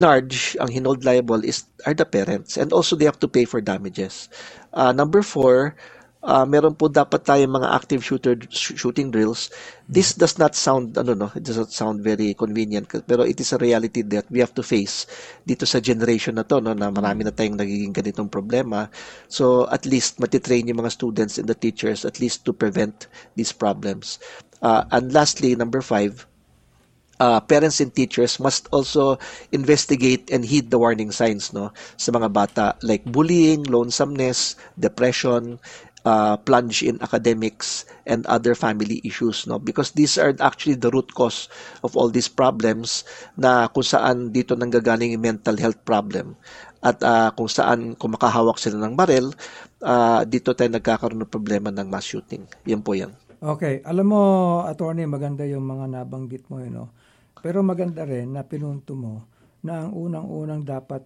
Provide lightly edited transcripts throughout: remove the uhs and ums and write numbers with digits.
Narge, ang hinold liable are the parents, and also they have to pay for damages. Number four, meron po dapat tayong mga active shooting drills. This does not sound ano no, it does not sound very convenient, pero it is a reality that we have to face dito sa generation na to no, na marami na tayong nagiging ganitong problema. So at least matitrain yung mga students and the teachers at least to prevent these problems. And lastly, number five, parents and teachers must also investigate and heed the warning signs no sa mga bata like bullying, lonesomeness, depression, plunge in academics and other family issues no because these are actually the root cause of all these problems na kung saan dito nanggagaling yung mental health problem at kung saan kung makahawak sila ng baril dito tayo nagkakaroon ng problema ng mass shooting. Yan po yan. Okay, alam mo, attorney, maganda yung mga nabanggit mo, Pero maganda rin na pinunto mo na ang unang-unang dapat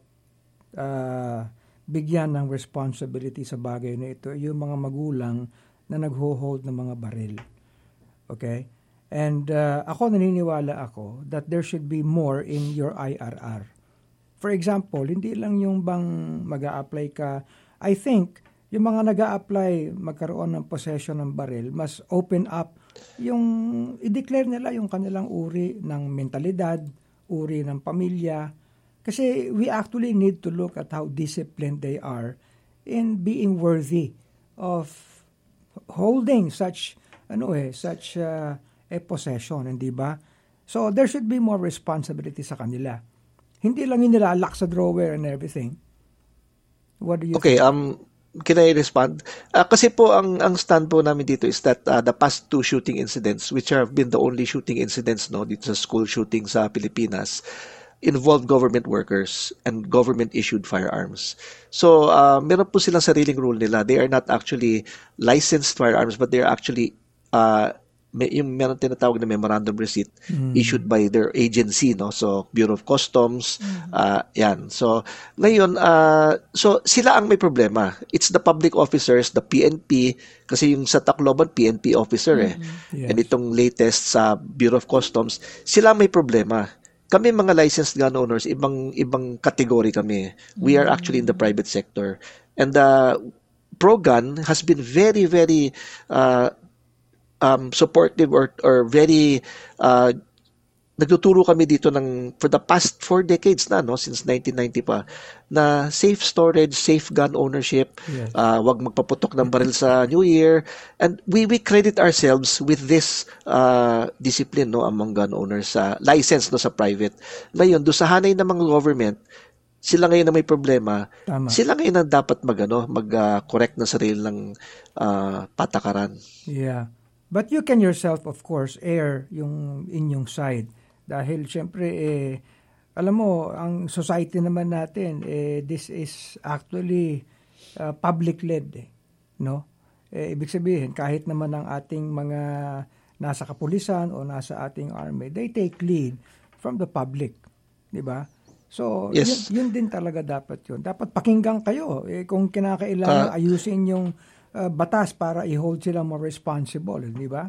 bigyan ng responsibility sa bagay na ito yung mga magulang na nagho-hold ng mga baril. Okay? And ako naniniwala ako that there should be more in your IRR. For example, hindi lang yung bang mag-a-apply ka. I think yung mga nag-a-apply magkaroon ng possession ng baril, mas open up yung i-declare nila yung kanilang uri ng mentalidad, uri ng pamilya. Kasi we actually need to look at how disciplined they are in being worthy of holding such a possession, hindi ba? So there should be more responsibility sa kanila. Hindi lang yung nilalak sa drawer and everything. What do you Okay, think? can I respond? Kasi po ang stand po namin dito is that the past two shooting incidents, which have been the only shooting incidents no dito sa school shooting sa Pilipinas, involved government workers and government issued firearms. So, meron po silang sariling rule nila. They are not actually licensed firearms but they are actually yung meron tinatawag na memorandum receipt issued by their agency no so Bureau of Customs yan so ngayon so sila ang may problema, it's the public officers, the PNP kasi yung sa Tacloban PNP officer Yes. and itong latest sa Bureau of Customs sila may problema. Kami mga licensed gun owners ibang category kami, we are actually in the private sector and pro-gun has been very very supportive or very nagtuturo kami dito for the past 4 decades na no since 1990 pa na safe storage, safe gun ownership, Yes. wag magpaputok ng baril sa New Year and we credit ourselves with this discipline no among gun owners sa license no sa private. Ngayon do sa hanay ng mga government sila ngayon na may problema, Tama. sila ngayon ang dapat mag-correct ng sarili ng patakaran. Yeah. But you can yourself, of course, air yung inyong side. Dahil, syempre, alam mo, ang society naman natin, this is actually public-led, no? Ibig sabihin, kahit naman ang ating mga nasa kapulisan o nasa ating army, they take lead from the public, di ba? So, Yes. yun din talaga dapat yun. Dapat pakinggan kayo. Kung kinakailangan ayusin yung batas para i-hold sila more responsible, di ba?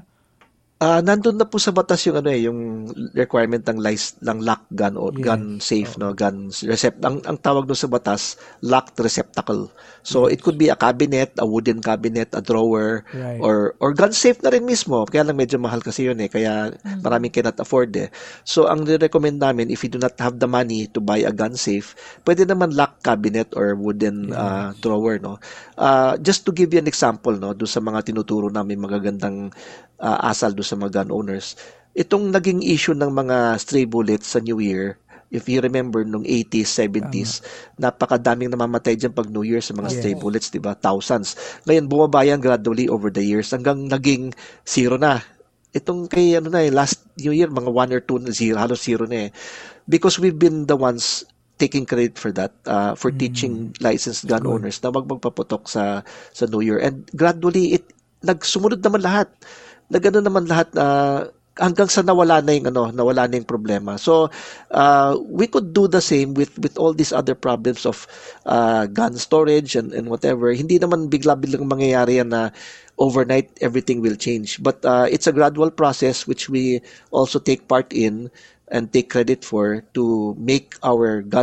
Nandun na po sa batas yung yung requirement ng lock gun o Yes. gun safe no gun ang tawag doon sa batas locked receptacle. So it could be a cabinet, a wooden cabinet, a drawer Right. or gun safe na rin mismo. Kaya lang medyo mahal kasi yun kaya maraming cannot afford So ang recommend namin if you do not have the money to buy a gun safe, pwede naman lock cabinet or wooden drawer no. Just to give you an example no doon sa mga tinuturo namin magagandang asal do sa mga gun owners. Itong naging issue ng mga stray bullets sa New Year, if you remember nung 80s, 70s, napakadaming namamatay dyan pag New Year sa mga stray bullets, di ba? Thousands. Ngayon, bumaba yan gradually over the years hanggang naging zero na. Itong kay last New Year, mga 1 or 2 na zero, halos zero na Because we've been the ones taking credit for that, for teaching licensed gun owners na wag magpaputok sa New Year. And gradually, nagsumunod naman lahat. Nagano naman lahat hanggang sa nawala na yung problema. So we could do the same with all these other problems of gun storage and whatever. Hindi naman bigla-biglang mangyayari yan na overnight everything will change. But it's a gradual process which we also take part in and take credit for to make our gun